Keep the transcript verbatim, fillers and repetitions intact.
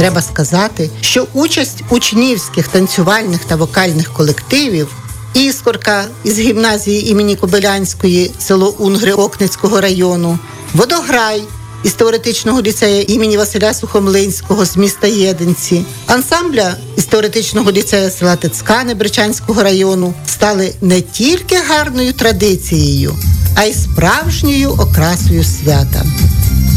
Треба сказати, що участь учнівських танцювальних та вокальних колективів «Іскорка» із гімназії імені Кобилянської, село Унгри Окницького району, «Водограй» із теоретичного ліцею імені Василя Сухомлинського з міста Єдинці, ансамбля із теоретичного ліцею села Тицкани Бричанського району стали не тільки гарною традицією, а й справжньою окрасою свята.